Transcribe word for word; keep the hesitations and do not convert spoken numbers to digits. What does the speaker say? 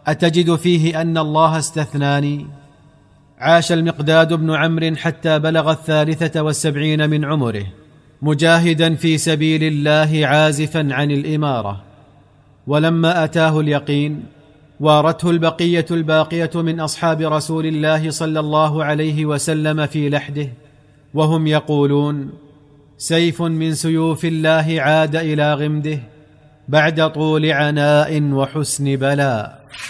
أتجد فيه أن الله استثناني؟ عاش المقداد بن عمرو حتى بلغ الثالثة والسبعين من عمره مجاهدا في سبيل الله عازفا عن الإمارة، ولما أتاه اليقين وارته البقية الباقية من أصحاب رسول الله صلى الله عليه وسلم في لحده وهم يقولون: سيف من سيوف الله عاد إلى غمده بعد طول عناء وحسن بلاء.